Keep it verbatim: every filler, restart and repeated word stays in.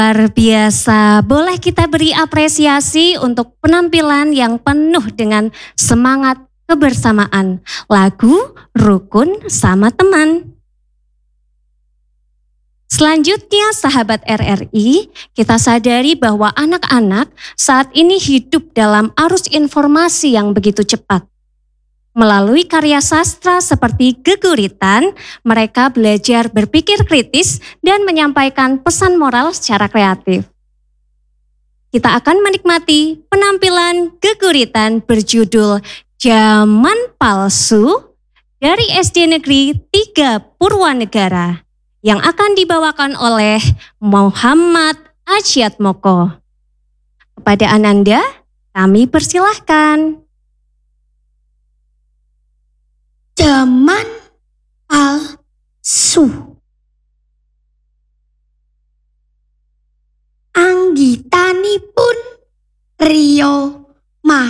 Luar biasa, boleh kita beri apresiasi untuk penampilan yang penuh dengan semangat kebersamaan. Lagu Rukun Sama Teman. Selanjutnya sahabat R R I, kita sadari bahwa anak-anak saat ini hidup dalam arus informasi yang begitu cepat. Melalui karya sastra seperti Geguritan, mereka belajar berpikir kritis dan menyampaikan pesan moral secara kreatif. Kita akan menikmati penampilan Geguritan berjudul Zaman Palsu dari S D Negeri tiga Purwanegara yang akan dibawakan oleh Muhammad Ajiatmoko. Kepada Ananda, kami persilahkan. Zaman palsu. Anggitanipun Rio